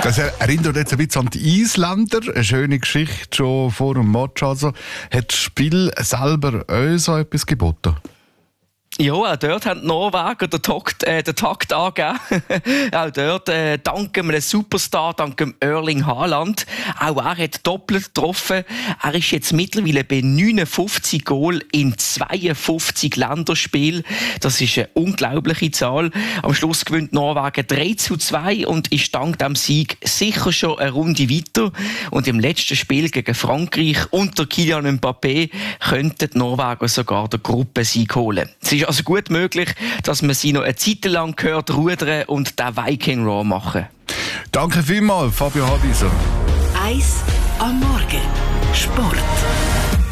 Das erinnert jetzt ein bisschen an die Isländer. Eine schöne Geschichte schon vor dem Match. Also, hat das Spiel selber uns so etwas geboten? Ja, auch dort haben die Norweger den Takt angegeben. Auch dort dank einem Superstar, dank dem Erling Haaland. Auch er hat doppelt getroffen. Er ist jetzt mittlerweile bei 59 Goal in 52 Länderspielen. Das ist eine unglaubliche Zahl. Am Schluss gewinnt Norwegen 3:2 und ist dank dem Sieg sicher schon eine Runde weiter. Und im letzten Spiel gegen Frankreich unter Kylian Mbappé könnten die Norweger sogar den Gruppensieg holen. Es ist also gut möglich, dass man sie noch eine Zeit lang hört rudern und den Viking Raw machen. Danke vielmals, Fabio Habiser. 1 am Morgen. Sport.